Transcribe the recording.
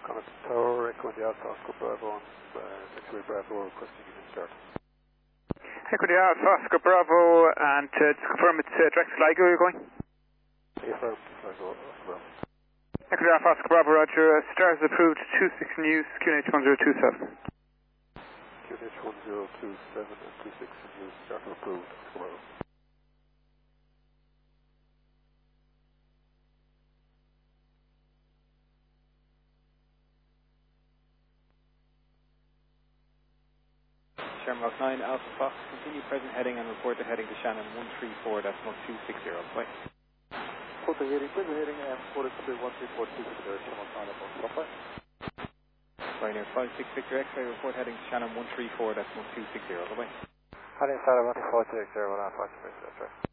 Connect Tower, Echo the Alpha, Oscar Bravo, and taxiway Bravo, requesting unit start. Echo the Alpha, Oscar Bravo, and to confirm it's direct Sligo you're going? Affirm, Sligo, Oscar Bravo. Echo the Alpha, Oscar Bravo, Roger. Stars approved 26 News, QNH 1027. QNH 1027 and 26 News, start approved, Oscar Bravo. Shamrock 9 Alpha Fox, continue present heading and report the heading to Shannon 134, decimal 260, bye. Put the heading, and put it to 134, 260, Shamrock 9 Alpha Fox, Pioneer 56 Victor X-ray, report heading to Shannon 134, decimal 260, bye. Heading Sarah 146, 1 Alpha Fox, that's right.